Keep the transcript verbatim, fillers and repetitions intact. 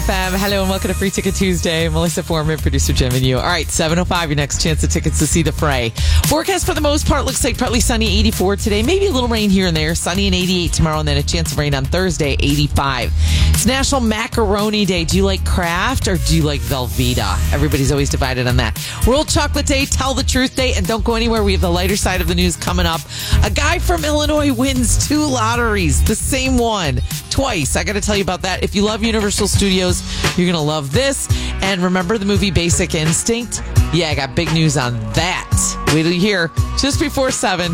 Fam. Hello and welcome to Free Ticket Tuesday. Melissa Foreman, producer Jim and you. All right, seven oh five, your next chance at tickets to see the Fray. Forecast for the most part looks like partly sunny, eighty-four today. Maybe a little rain here and there. Sunny and eighty-eight tomorrow, and then a chance of rain on Thursday, eighty-five. It's National Macaroni Day. Do you like Kraft or do you like Velveeta? Everybody's always divided on that. World Chocolate Day, Tell the Truth Day, and don't go anywhere. We have the lighter side of the news coming up. A guy from Illinois wins two lotteries, the same one, twice. I got to tell you about that. If you love Universal Studios, you're going to love this. And remember the movie Basic Instinct? Yeah, I got big news on that. Wait till you hear just before seven.